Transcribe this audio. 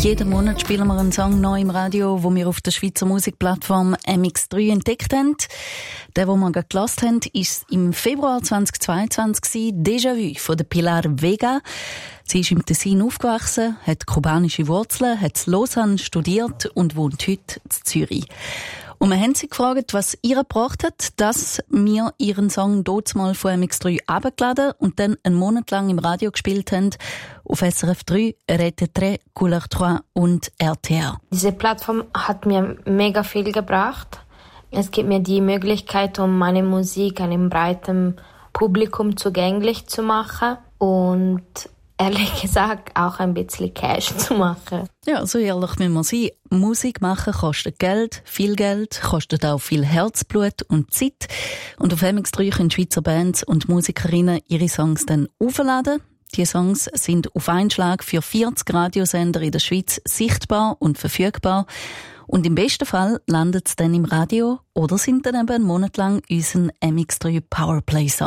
Jeden Monat spielen wir einen Song neu im Radio, den wir auf der Schweizer Musikplattform MX3 entdeckt haben. Der, den wir gerade gehört haben, war im Februar 2022 «Déjà-vu» von der Pilar Vega. Sie ist im Tessin aufgewachsen, hat kubanische Wurzeln, hat in Lausanne studiert und wohnt heute in Zürich. Und wir haben sie gefragt, was ihr gebracht hat, dass wir ihren Song dort mal von MX3 abgeladen und dann einen Monat lang im Radio gespielt haben auf SRF 3, RT3, Couleur 3 und RTR. Diese Plattform hat mir mega viel gebracht. Es gibt mir die Möglichkeit, um meine Musik einem breiten Publikum zugänglich zu machen und ehrlich gesagt auch ein bisschen Cash zu machen. Ja, so ehrlich müssen wir sein. Musik machen kostet Geld, viel Geld, kostet auch viel Herzblut und Zeit. Und auf MX3 können Schweizer Bands und Musikerinnen ihre Songs dann aufladen. Die Songs sind auf einen Schlag für 40 Radiosender in der Schweiz sichtbar und verfügbar. Und im besten Fall landet es dann im Radio oder sind dann eben einen Monat lang unseren MX3 Powerplay-Song.